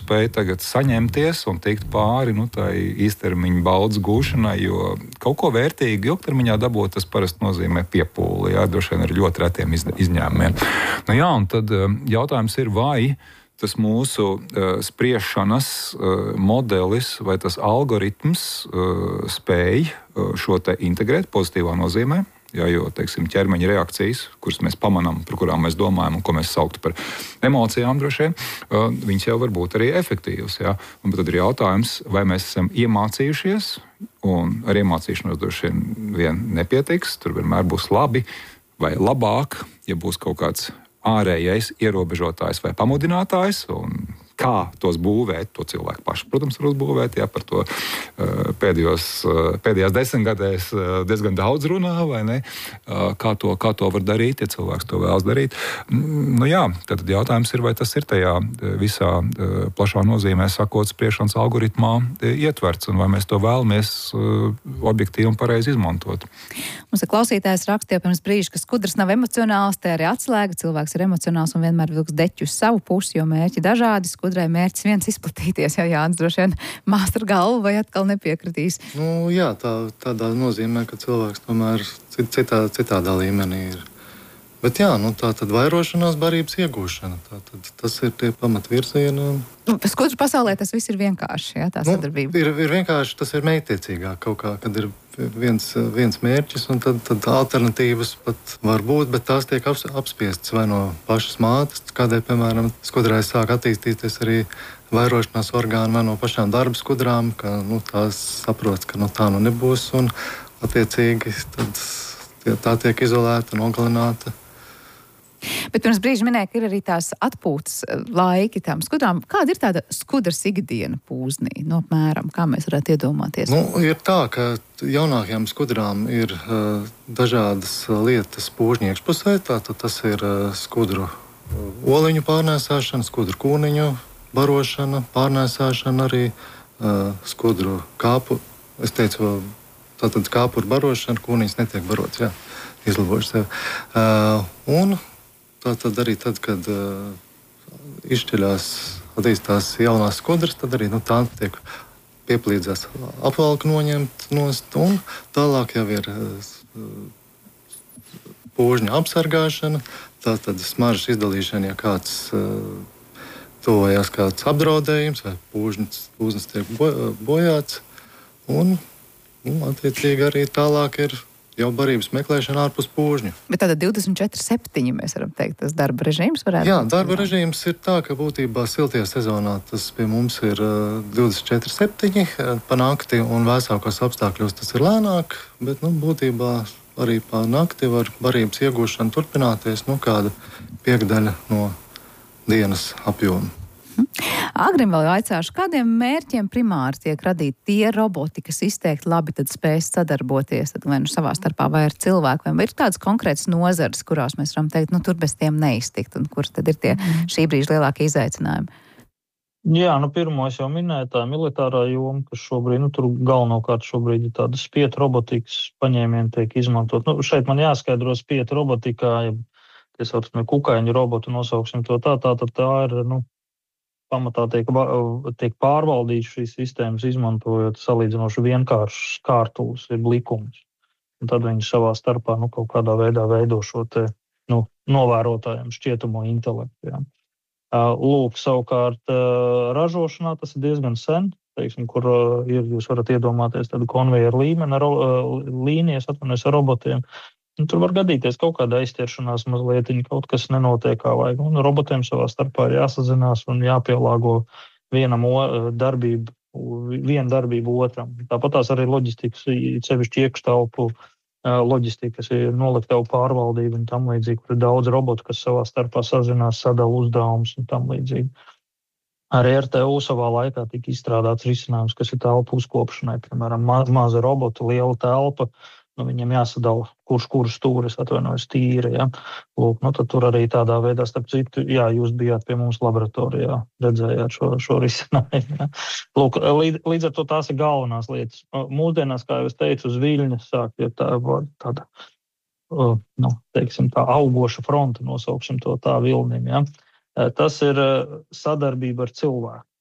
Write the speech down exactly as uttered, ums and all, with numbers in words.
spēj tagad saņemties un tikt pāri nu, tai īstermiņa baudas gūšanai, jo kaut ko vērtīgi ilgtermiņā dabūt, tas parasti nozīmē piepūli, jā, droši vien ar ļoti retiem izņēmumiem. Nu jā, un tad jautājums ir, vai tas mūsu uh, spriešanas uh, modelis vai tas algoritms uh, spēj uh, šo te integrēt pozitīvā nozīmē. Jā, jo, teiksim, ķermeņa reakcijas, kuras mēs pamanām, par kurām mēs domājam un ko mēs sauktu par emocijām droši vien, uh, viņas jau var būt arī efektīvas. Jā. Un tad ir jautājums, vai mēs esam iemācījušies, un ar iemācīšanos droši vien vien nepietiks, tur vienmēr būs labi vai labāk, ja būs kaut kāds ārējais ierobežotājs vai pamudinātājs, un kā tos būvēt, to cilvēku paši, protams, var uzbūvēt, jā, par to uh, pēdējos, uh, pēdējās desmitgadēs uh, diezgan daudz runā, vai ne, uh, kā, to, kā to var darīt, ja cilvēks to vēlas darīt. Mm, nu jā, tad jautājums ir, vai tas ir tajā visā uh, plašā nozīmē sakot spriešanas algoritmā uh, ietverts, un vai mēs to vēlamies uh, objektīvi un pareizi izmantot. Mums ir klausītājs rakstīja pirms brīža, ka skudrs nav emocionāls, te arī atslēga, cilvēks ir emocionāls un vienmēr vilks deķu uz savu pusi, jo mērķi dažādi. Skudrai mērķis viens izplatīties, jā, Jānis droši vien māstra galvu vai atkal nepiekritīs. Nu, jā, tā, tādā nozīmē, ka cilvēks tomēr citā, citādā līmenī ir. Bet jā, nu, tā tad vairošanās barības iegūšana, tā tad tas ir tie pamatvirzieni. Nu, skudru pasaulē tas viss ir vienkārši, jā, tā nu, sadarbība. Ir, ir vienkārši, tas ir mērķtiecīgāk kaut kā, kad ir viens, viens mērķis, un tad, tad alternatīvas pat var būt, bet tās tiek aps, apspiestas vai no pašas mātes, kādēļ, piemēram, skudrai sāk attīstīties arī vairošanās orgāni vai no pašām darba skudrām, ka nu, tās saprot, ka nu, tā nu nebūs, un attiecīgi tad tā tiek izolēta, nogalināta. Bet pirms brīža minēja, ka ir arī tās atpūtas laiki tām skudrām. Kāda ir tāda skudras ikdiena pūznī? No apmēram, kā mēs varētu iedomāties? Nu, ir tā, ka jaunākajām skudrām ir uh, dažādas lietas pūžņu iekšpusē. Tātad tas ir uh, skudru uh, oliņu pārnēsāšana, skudru kūniņu barošana, pārnēsāšana arī, uh, skudru kāpu. Es teicu, tātad kāpuru barošana, kūniņas netiek barots, jā, izlaboši sevi. Uh, un Tātad arī tad, kad uh, izšķiļās, attīstās jaunās skudras, tad arī nu, tā tiek pieplīdzās apvalka noņemt nost, un tālāk jau ir uh, pūžņa apsargāšana, tātad smaržas izdalīšana, ja kāds uh, tuvojās kāds apdraudējums vai pūžņas, pūznes tiek bo, bojāts, un nu, attiecīgi arī tālāk ir jau barības meklēšana ārpus pūžņu. Bet tāda divdesmit četri septiņi mēs varam teikt, tas darba režīms varētu? Jā, darba režīms ir tā, ka būtībā siltajā sezonā tas pie mums ir uh, divdesmit četri septiņi pa nakti, un vēsākos apstākļos tas ir lēnāk, bet nu, būtībā arī pa nakti var barības iegūšana turpināties, nu kāda piekdaļa no dienas apjoma. Agrim vēl jaicāšu, kādiem mērķiem primāri tiek radīti tie roboti, kas izteikti labi tad spējas sadarboties, tad vai nu savā starpā vai ar cilvēku, vai ir kādas konkrētas nozares, kurās mēs varam teikt, nu tur bez tiem neiztikt, un kur tad ir tie šī brīža lielākie izaicinājumi? Jā, nu pirmo es jau minēju, tā militārā joma, kas šobrīd, nu tur galvenokārt šobrīd ir tāda spietu robotikas paņēmieni tiek izmantot. Nu šeit man jāskaidro spietu robotikā, ja tie saucamie kukaiņu robotu nosauksim to tā, tā, tā, tā ir, nu, pamatā tiek, tiek pārvaldīts šīs sistēmas, izmantojot salīdzinoši vienkāršus kārtumus, ir likums. Un tad viņi savā starpā nu, kaut kādā veidā veido šo te, nu, novērotājiem šķietamo intelektu. Jā. Lūk, savukārt ražošanā tas ir diezgan sen, teiksim, kur ir, jūs varat iedomāties tādu konvejeru līmeni, līnijas atvainojas ar robotiem. Un tur var gadīties kaut kāda aizķeršanās mazliet, kaut kas nenotiek kā vajag. Un robotiem savā starpā ir jāsazinās un jāpielāgo vienam darbību, viena darbību otram. Tāpat tās arī loģistikas, sevišķi iekštelpu loģistika, kas ir noliktavu pārvaldība un tam līdzīgi, kur ir daudz robotu, kas savā starpā sazinās, sadala uzdevumus un tam līdzīgi. Arī R T U savā laikā tika izstrādāts risinājums, kas ir telpu uzkopšanai, piemēram, ma maza robota, liela telpa. Nu, viņam jāsadala, kurš kurš stūris atvainojas tīra, ja. Lūk, nu, tad tur arī tādā veidā, starp citu, jā, jūs bijāt pie mums laboratorijā, redzējāt šo, šo risinājumu, ja. Lūk, līdz, līdz ar to tās ir galvenās lietas. Mūsdienās, kā jau es teicu, uz viļņa sāk, ja tā, tāda, nu, teiksim, tā augoša fronta, nosauksim to tā vilnim, ja. Tas ir sadarbība ar cilvēku.